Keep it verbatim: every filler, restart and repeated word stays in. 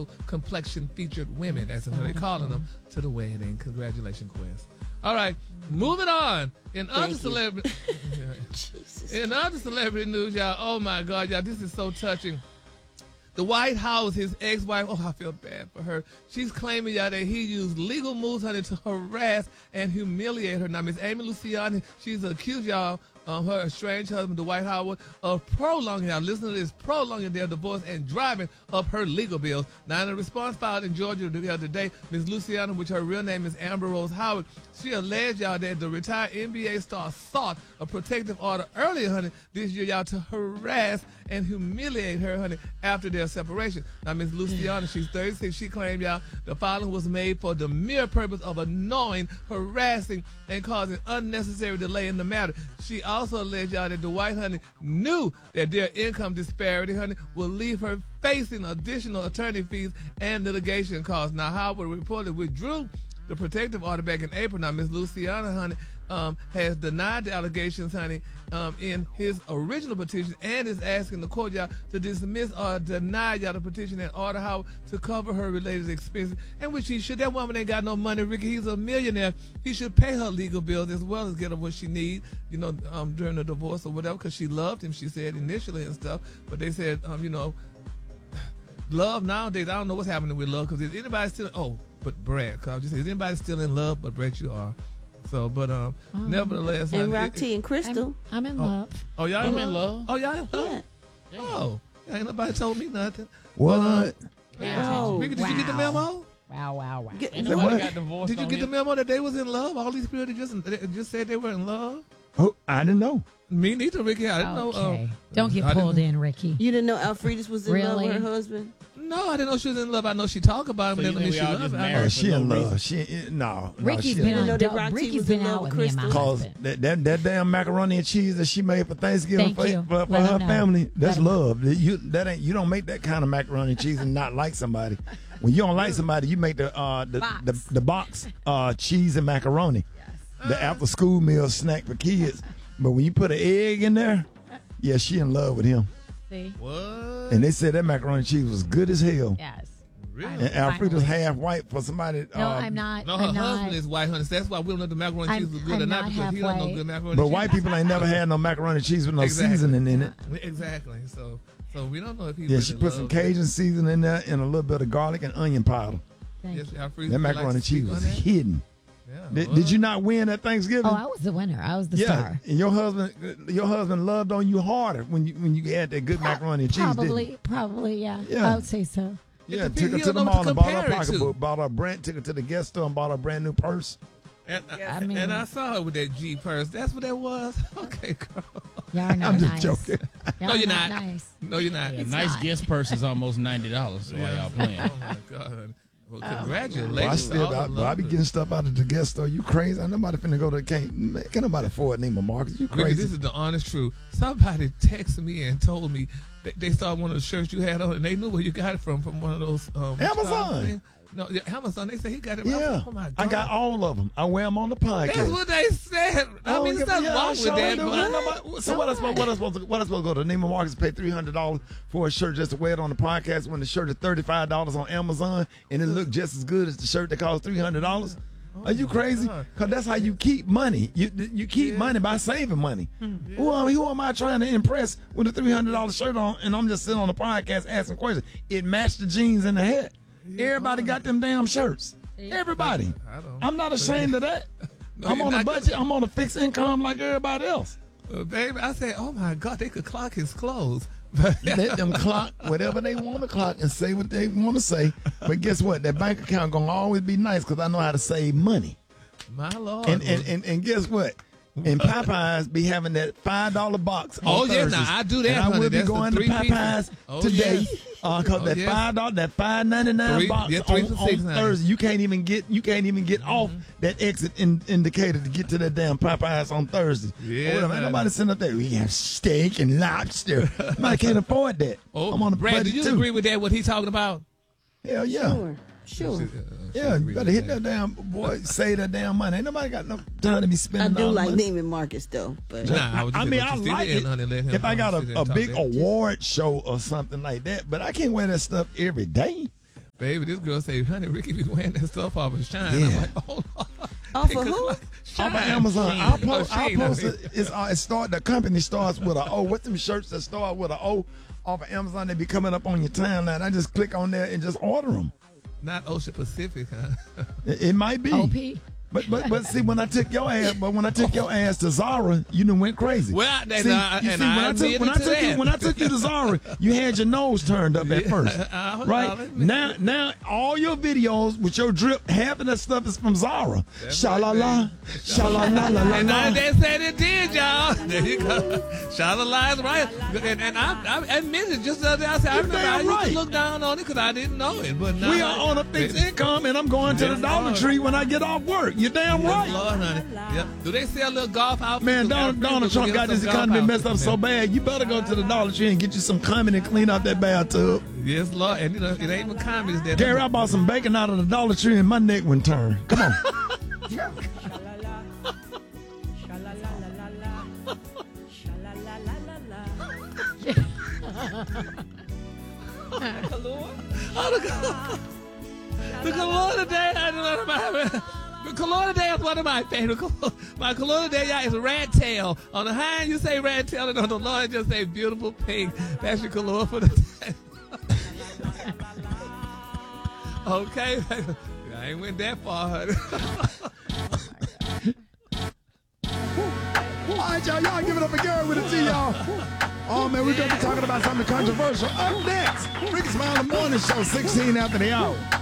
tropical complexion featured women, that's what they're calling them, to the wedding. Congratulations, Quest. All right, moving on. In Thank other you. celebrity, in other celebrity news, y'all. Oh my God, y'all, this is so touching. The White House, his ex-wife, oh, I feel bad for her. She's claiming, y'all, that he used legal moves, honey, to harass and humiliate her. Now, Miss Amy Luciani, she's accused, y'all, um, her estranged husband, Dwight Howard, of prolonging, now listen to this, prolonging their divorce and driving up her legal bills. Now, in a response filed in Georgia the other day, Miss Luciani, which her real name is Amber Rose Howard, she alleged, y'all, that the retired N B A star sought a protective order earlier, honey, this year, y'all, to harass and humiliate her, honey, after their separation. Now, Miss Luciani, she's thirty-six. She claimed, y'all, the filing was made for the mere purpose of annoying, harassing, and causing unnecessary delay in the matter. She also alleged, y'all, that Dwight, honey, knew that their income disparity, honey, will leave her facing additional attorney fees and litigation costs. Now, Howard reportedly withdrew the protective order back in April. Now, Miss Luciana, honey, um, has denied the allegations, honey, um, in his original petition and is asking the court, y'all, to dismiss or deny, y'all, the petition and order Howard to cover her related expenses, and which he should. That woman ain't got no money, Ricky. He's a millionaire. He should pay her legal bills as well as get her what she needs, you know, um, during the divorce or whatever, because she loved him, she said initially and stuff. But they said, um, you know, love nowadays, I don't know what's happening with love, because is anybody still, oh, but Brad, cause just is anybody still in love? But Brad, you are. So, but um, um nevertheless, and honey, Rock T and Crystal, I'm, I'm in oh, love. Oh, y'all I'm in in love? love. Oh, y'all in love? Yeah. Oh, ain't nobody told me nothing. What? But, Oh, um, Ricky, did you get the memo? Wow, wow, wow. Get- Ain't Say nobody what? got divorced Did you on get the him. memo that they was in love? All these people that just they just said they were in love. Oh, I didn't know. Me neither, Ricky. I didn't Okay. know. Um, Don't get I didn't pulled know. in, Ricky. you didn't know Alfredis was in love with Really? her husband? No, I didn't know she was in love. I know she talked about him. So you But that think don't mean we all she just loved him. I married? Oh, know- she for in no love. reason. She no. no Ricky's she been in on. know love. that dou- Rock T Ricky's was been in love out with with me and my Crystal. Cause husband. that, that that damn macaroni and cheese that she made for Thanksgiving Thank for, you. for, for Let her him know. family, that's Let him know. love. You that ain't you don't make that kind of macaroni and cheese and not like somebody. When you don't like somebody, you make the uh the Box. the, the box uh cheese and macaroni, the after school meal snack for kids. But when you put an egg in there, yeah, she in love with him. See? What? And they said that macaroni and cheese was good as hell. Yes. Really? And Alfreda's half white for somebody. No, uh, I'm not. No, her I'm husband not. is white, honey. So that's why we don't know if the macaroni and I'm- cheese was good I'm or not, not because he don't know half good macaroni But and white cheese. people ain't never had no macaroni and cheese with no Exactly. seasoning in it. Exactly. So, so we don't know if he. Yeah, really she put some loves it. Cajun seasoning in there and a little bit of garlic and onion powder. Thank Yes, you. Alfred, That would you like macaroni to and cheese speak was on that? hidden. Yeah, Did, well, did you not win at Thanksgiving? Oh, I was the winner. I was the yeah, star. and your husband, your husband loved on you harder when you when you had that good macaroni and cheese. Probably, Didn't probably, yeah. Yeah. I would say so. he? Yeah, It took her depends. to You the don't know mall what and to bought her a compare it to. pocketbook, bought her a brand, took her to the guest store and bought her a brand new purse. And, I mean- and I saw her with that G purse. That's what that was. Okay, girl. Y'all are not I'm just nice. joking. Y'all No, are you're not. nice. No, you're not. A It's nice not. guest purse is almost ninety dollars while y'all playing. Oh my God. Well, congratulations. Well, I to still, all I, the but I be lovers. getting stuff out of the guest store. You crazy? Ain't nobody finna go to can't man, can't nobody afford Neiman Marcus. You Ricky, crazy? this is the honest truth. Somebody texted me and told me that they saw one of the shirts you had on, and they knew where you got it from, from one of those um, Amazon. things. No, yeah, Amazon. They said he got it. I was Yeah, like, oh my God. I got all of them. I wear them on the podcast. That's what they said. I Oh, mean, yeah, there's nothing yeah, wrong I with sure that. do. But Ain't nobody- So what I supposed what I supposed to what I supposed to go to Neiman Marcus pay three hundred dollars for a shirt just to wear it on the podcast when the shirt is thirty five dollars on Amazon and it look just as good as the shirt that costs three hundred dollars? Are you crazy? God. Because that's how you keep money. You you keep Yeah. money by saving money. Who, am, who am I trying to impress with a three hundred dollars shirt on and I'm just sitting on the podcast asking questions? It matched the jeans and the hat. Everybody got them damn shirts. Everybody. I don't. I'm not ashamed of that. No, I'm you're on a not. budget. I'm on a fixed income like everybody else. Uh, baby, I said, oh my God, they could clock his clothes. Let them clock whatever they want to clock and say what they want to say. But guess what? That bank account gonna always be nice because I know how to save money. My Lord. And and, and, and guess what? And Popeyes be having that five dollar box on Oh, yeah, Thursdays. now, I do that, And I honey. will be That's the going to three pieces. Popeyes Oh, today yeah. because Oh, that yeah. five dollar that five ninety nine Three- box yeah, three on, for on six, honey. Thursday. You can't even get you can't even get off that exit in, indicator to get to that damn Popeyes on Thursday. Yeah, Or whatever. Ain't honey. nobody sitting up there. We have steak and lobster. I can't afford that. oh, I'm on a Brad, budget do you too. agree with that, what he's talking about? Hell yeah. Sure, sure. Yeah, you better hit that damn boy, save that damn money. Ain't nobody got no time to be I spending do all the like money. Neiman Marcus though, but Nah, I, was just I mean, gonna I sit like there it and let him, if I got um, sit there a, a and talk big that. award show or something like that, but I can't wear that stuff every day. Baby, this girl say, honey, Ricky be wearing that stuff off of Shine. Yeah. I'm like, oh, Lord. Off of who? Off of Amazon. I'll post, Oh, I'll Shane, I post mean. it. It's, uh, it start, the company starts with a O. What's them shirts that start with a O off of Amazon? They be coming up on your timeline. I just click on there and just order them. Not Ocean Pacific, huh? It, it might be. O P. But but but see, when I took your ass, but when I took your ass to Zara, you done went crazy. Well, and see, I- you and see, when I I took when I admitted to took you that. when I took you to Zara, you had your nose turned up at Yeah, first, I- I'll right? admit Now now all your videos with your drip, half of that stuff is from Zara. Sha la la, sha la la la la And now la. they said it did, y'all. There you go. Shot lies right. And, and I, I admit it just the other day. I said, I You're remember damn I used right. to look down on it because I didn't know it. But now We are on a fixed income, and I'm going to the Yes, Dollar Lord. Tree when I get off work. You're damn Yes, right. Lord, honey. Yep. Do they sell little golf outfits? Man, We got Donald, friends Donald that Trump get got some this golf economy messed up outfits. so bad. You better go to the Dollar Tree and get you some coming and clean out that bathtub. Yes, Lord. And you know, it ain't even comedies there. Gary, I bought some bacon out of the Dollar Tree and my neck went turn. Come on. The cologne today, I don't know about the cologne today is one of my favorite. cologne. My cologne today, y'all, is rat tail. On the high end, you say rat tail, and on the low end, just say beautiful pink. That's your cologne for the day. Okay, I ain't went that far, honey. All right, y'all. Y'all give it up for Gary with a T, y'all. Oh, man, we're going to be talking about something controversial. Up next, Ricky Smiley Morning Show, sixteen after the hour.